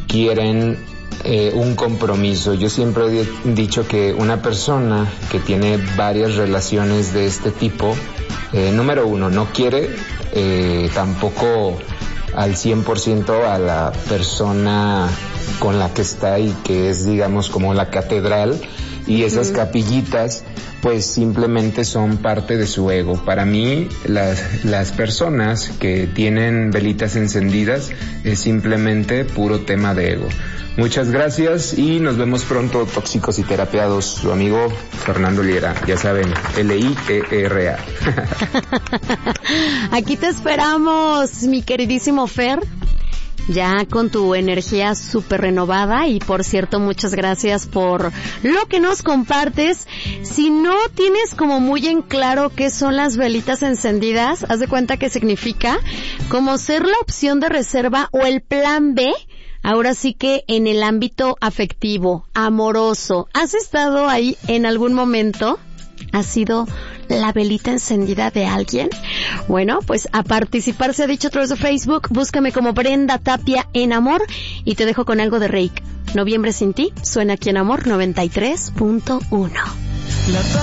quieren un compromiso. Yo siempre he dicho que una persona que tiene varias relaciones de este tipo, número uno, no quiere tampoco al 100% a la persona con la que está y que es, digamos, como la catedral, y esas capillitas pues simplemente son parte de su ego. Para mí las personas que tienen velitas encendidas es simplemente puro tema de ego. Muchas gracias y nos vemos pronto, tóxicos y terapeados. Su amigo Fernando Liera, ya saben, Liera. Aquí te esperamos, mi queridísimo Fer, ya con tu energía súper renovada. Y por cierto, muchas gracias por lo que nos compartes. Si no tienes como muy en claro qué son las velitas encendidas, haz de cuenta que significa como ser la opción de reserva o el plan B. Ahora sí que en el ámbito afectivo, amoroso. ¿Has estado ahí en algún momento? ¿Has sido la velita encendida de alguien? Bueno, pues a participar se ha dicho a través de Facebook. Búscame como Brenda Tapia en Amor y te dejo con algo de Reik. Noviembre sin ti suena aquí en Amor 93.1.